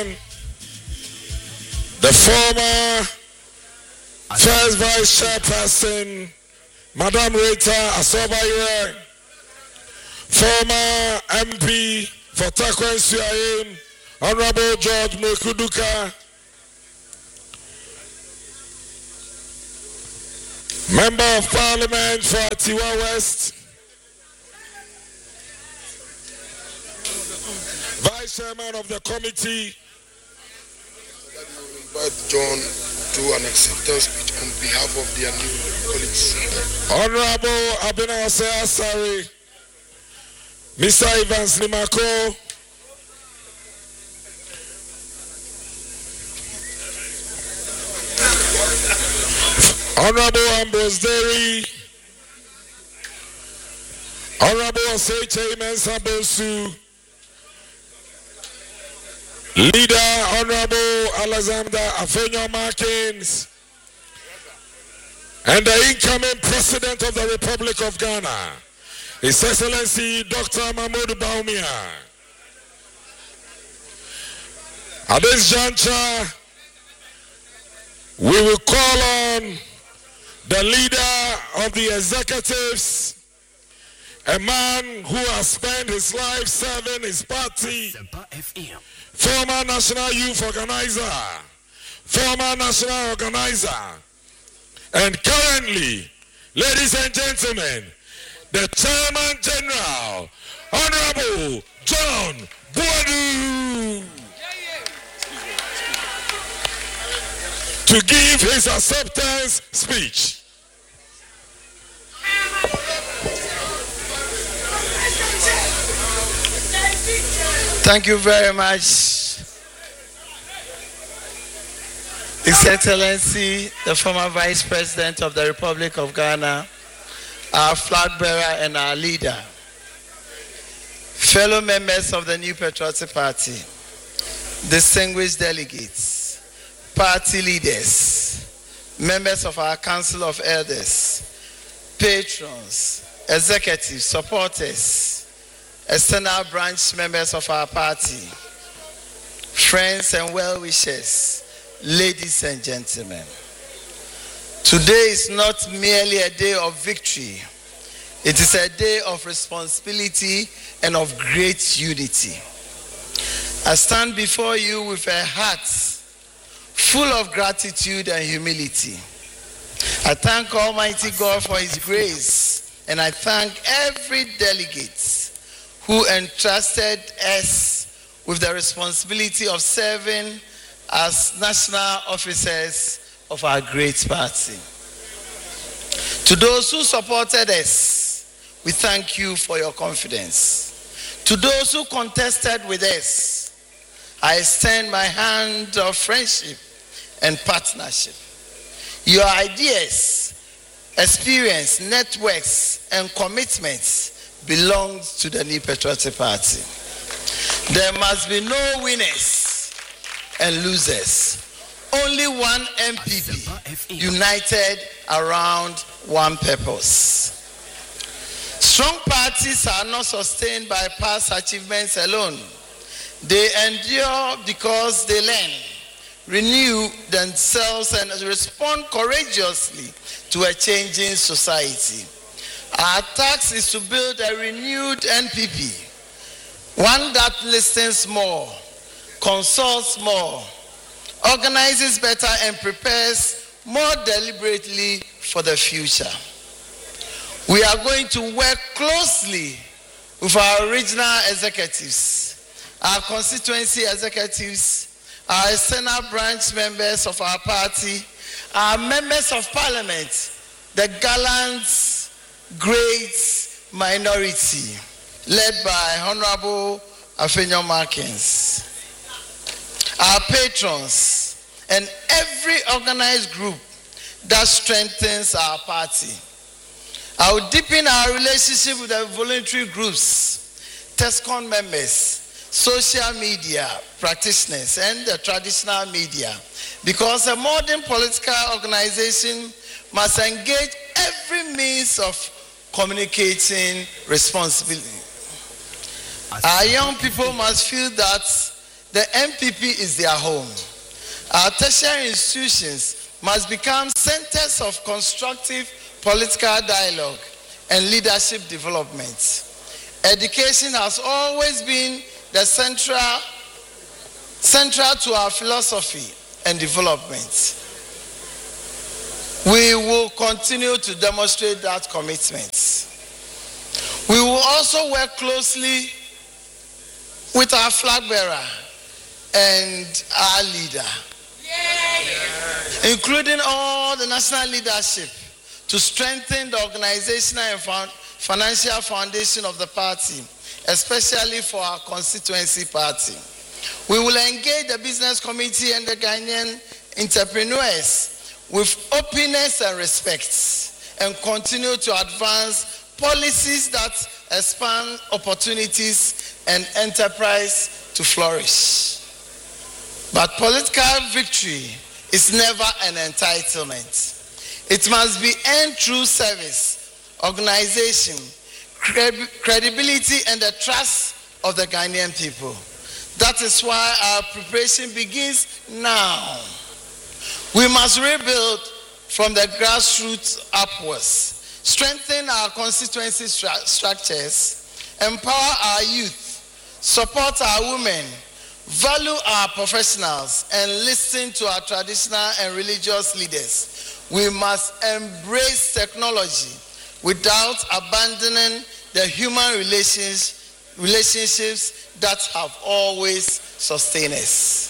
the former first vice chairperson, Madam Rita Asobayire, former MP for Takwa Nsuayin, Honorable George Mekuduka, Member of Parliament for Atiwa West, Vice Chairman of the committee. Invite John to an acceptance speech on behalf of their new colleagues. Honorable Abinawase Asari, Mr. Evans Nimako, Honorable Ambrose Derry, Honorable Oseche Mensa Bosu, Leader Honorable Alexander Afenyo-Markins, and the incoming President of the Republic of Ghana, His Excellency Dr. Mahmoud Bawumia. At this juncture, we will call on the leader of the executives, a man who has spent his life serving his party, former national youth organizer, and currently, ladies and gentlemen, the Chairman General, Honorable John Buadu, to give his acceptance speech. Thank you very much, His Excellency, the former Vice President of the Republic of Ghana, our flag bearer and our leader, fellow members of the New Patriotic Party, distinguished delegates, party leaders, members of our Council of Elders, patrons, executives, supporters, external branch members of our party, friends and well-wishers, ladies and gentlemen. Today is not merely a day of victory. It is a day of responsibility and of great unity. I stand before you with a heart full of gratitude and humility. I thank Almighty God for His grace, and I thank every delegate who entrusted us with the responsibility of serving as national officers of our great party. To those who supported us, we thank you for your confidence. To those who contested with us, I extend my hand of friendship and partnership. Your ideas, experience, networks, and commitments belongs to the New Patriotic Party. There must be no winners and losers. Only one MPP united around one purpose. Strong parties are not sustained by past achievements alone. They endure because they learn, renew themselves, and respond courageously to a changing society. Our task is to build a renewed NPP, one that listens more, consults more, organizes better, and prepares more deliberately for the future. We are going to work closely with our regional executives, our constituency executives, our external branch members of our party, our members of parliament, the gallant, great minority led by Honorable Afenyo-Markins, our patrons, and every organized group that strengthens our party. I will deepen our relationship with the voluntary groups, TESCON members, social media practitioners, and the traditional media, because a modern political organization must engage every means of communicating responsibly. Our young people must feel that the NPP is their home. Our tertiary institutions must become centers of constructive political dialogue and leadership development. Education has always been the central to our philosophy and development. We will continue to demonstrate that commitment. We will also work closely with our flag bearer and our leader, including all the national leadership, to strengthen the organizational and financial foundation of the party, especially for our constituency party. We will engage the business community and the Ghanaian entrepreneurs with openness and respect, and continue to advance policies that expand opportunities and enterprise to flourish. But political victory is never an entitlement. It must be earned through service, organization, credibility, and the trust of the Ghanaian people. That is why our preparation begins now. We must rebuild from the grassroots upwards, strengthen our constituency structures, empower our youth, support our women, value our professionals, and listen to our traditional and religious leaders. We must embrace technology without abandoning the human relationships that have always sustained us.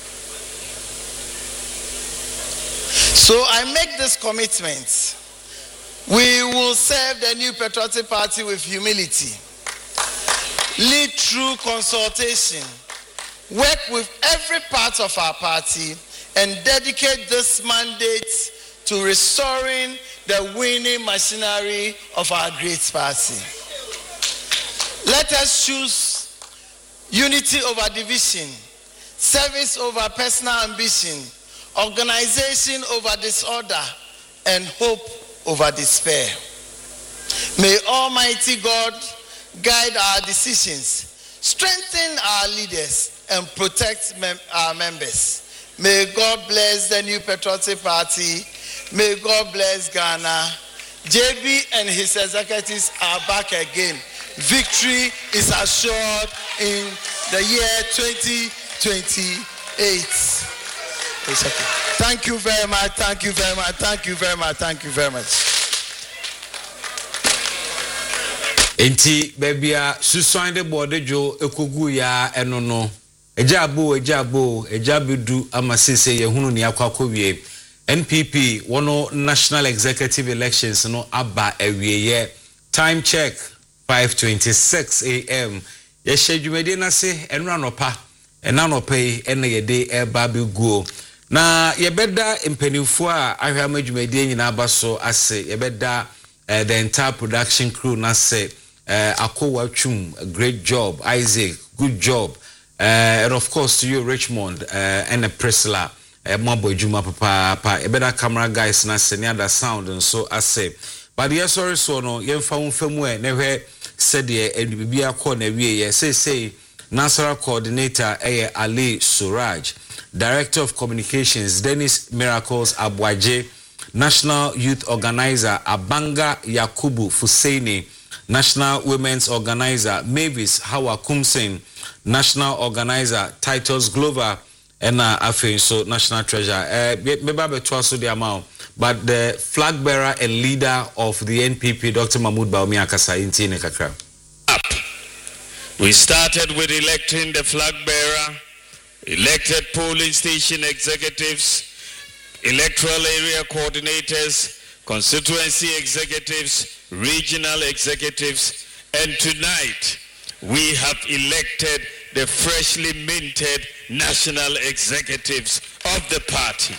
So I make this commitment. We will serve the New Patriotic Party with humility, lead through consultation, work with every part of our party, and dedicate this mandate to restoring the winning machinery of our great party. Let us choose unity over division, service over personal ambition, organization over disorder, and hope over despair. May Almighty God guide our decisions, strengthen our leaders, and protect our members. May God bless the New Patriotic Party. May God bless Ghana. JB and his executives are back again. Victory is assured in the year 2028. Thank you very much. Thank you very much. Thank you very much. Thank you very much. Enti bebia susan de bodejo ekogu ya enono ejabedu amasese yehunu ne akwakowie NPP wono national executive elections no aba awieye. Time check 5:26 a.m. ye schedule na se enra nopa enanopai ene yede eba beguo na yebeda impenifo a ahwa madwumadi nyina abaso ase yebeda the entire production crew na se Akowachum, great job. Isaac, good job. And of course to you, Richmond, and Priscilla, Mabo Juma Papa, a better camera guys, na the sound, and so I say. But yes, sorry, so no, you found firmware, never said ye, and be a corner, we say, Nasara coordinator, Ali Suraj, Director of Communications, Dennis Miracles Abwaje, National Youth Organizer, Abanga Yakubu Fuseini, National Women's Organizer, Mavis Hawa Kumsen, National Organizer, Titus Glover, and so National Treasurer. But the flag bearer and leader of the NPP, Dr. Mahmoud Baumi Akasa, Intine Kakra. We started with electing the flag bearer, elected polling station executives, electoral area coordinators, constituency executives, regional executives, and tonight we have elected the freshly minted national executives of the party.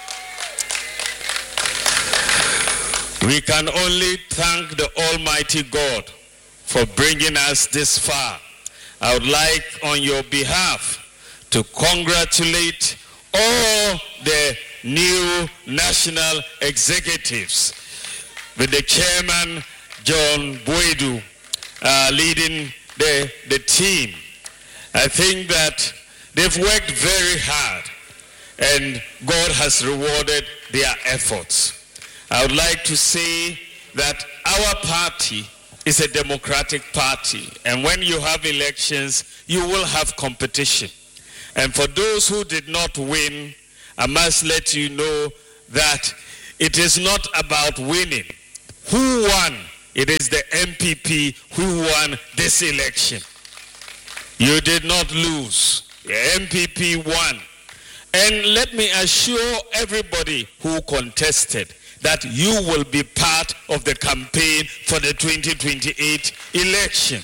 We can only thank the Almighty God for bringing us this far. I would like on your behalf to congratulate all the new national executives with the chairman John Boedu leading the team. I think that They've worked very hard, and God has rewarded their efforts. I would like to say that our party is a democratic party, and when you have elections, you will have competition. And for those who did not win, I must let you know that it is not about winning. Who won? It is the MPP who won this election. You did not lose. The MPP won. And let me assure everybody who contested that you will be part of the campaign for the 2028 election.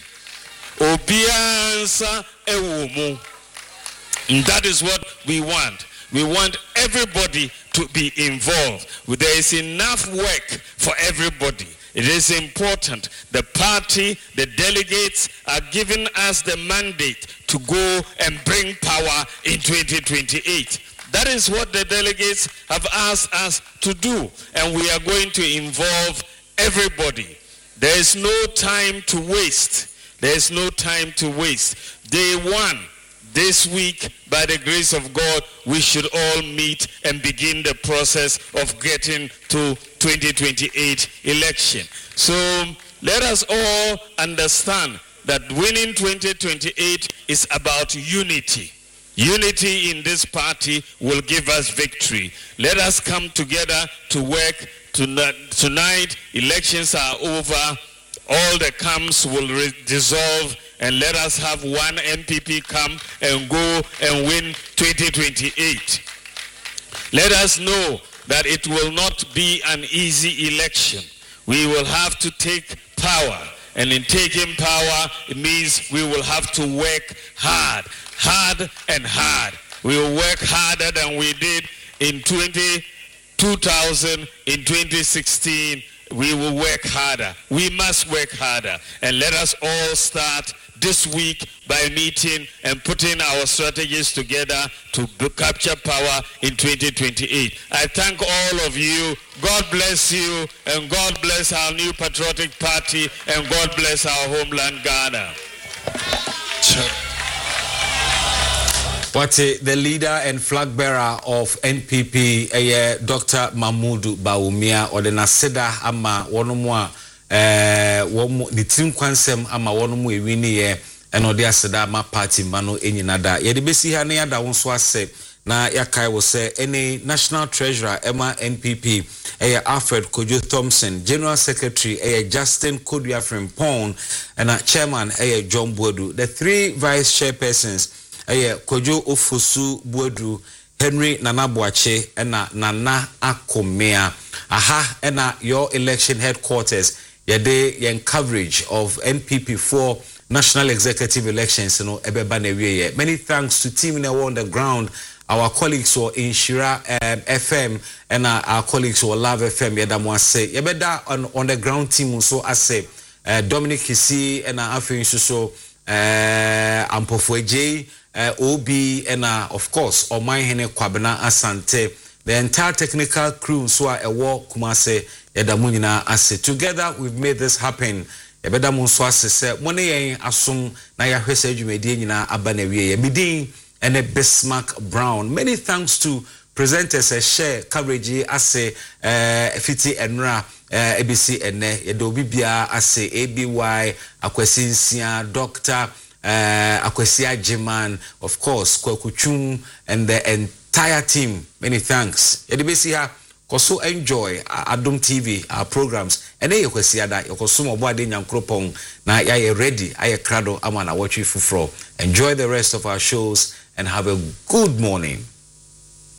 Obiansa ewumu. That is what we want. We want everybody to be involved. There is enough work for everybody. It is important. The party, the delegates are giving us the mandate to go and bring power in 2028. That is what the delegates have asked us to do, and we are going to involve everybody. There is no time to waste. There is no time to waste. Day one, this week, by the grace of God, we should all meet and begin the process of getting to 2028 election. So let us all understand that winning 2028 is about unity. Unity in this party will give us victory. Let us come together to work tonight. Elections are over. All the camps will dissolve, and let us have one MPP come and go and win 2028. Let us know that it will not be an easy election. We will have to take power, and in taking power, it means we will have to work hard and hard. We will work harder than we did in 2000, in 2016. We will work harder. We must work harder. And let us all start this week by meeting and putting our strategies together to capture power in 2028. I thank all of you. God bless you, and God bless our new patriotic party, and God bless our homeland, Ghana. The leader and flag bearer of NPP, Dr. Mahmoud Bawumia, or the Naseda ama wonomwa the team kwansem ama wonomu ewini and odi aseda ama party mano enyinada. Ye de besi ha na yada wonso ase na yakai wo se any national treasurer Emma NPP Alfred Kojo Thompson, general secretary Justin Kodua Frimpong, and chairman John Bodu. The three vice chairpersons Kojo Ofosu Bodu, Henry Nanabuache, and Nana Akomea. Aha, and your election headquarters, yen coverage of NPP for national executive elections, many thanks to team on the ground. Our colleagues were in Shira FM and our colleagues were Love FM. Yedamwase yebeda on the ground team so I say Dominic Kisi and Afin so Ampofweje OB and of course Omai Hene Kwabena Asante, the entire technical crew so a war Kumase Yedamunina Ase. Together we've made this happen. Yebeda Munswase se money asum na ya hwese adwumadi nyina abanewie ye midin and a Bismarck Brown. Many thanks to presenters share coverage ase fiti enra ABC ene yedo bibia ase ABY Akwasinsia Dr. Akwasia Jiman, of course Kwakuchum and the entire team. Many thanks. Yedibesi ha koso enjoy Adom TV our programs ene yekwasia da yokoso obo ade nyankropon na ya ready aye krado ama na watch you fufro. Enjoy the rest of our shows and have a good morning.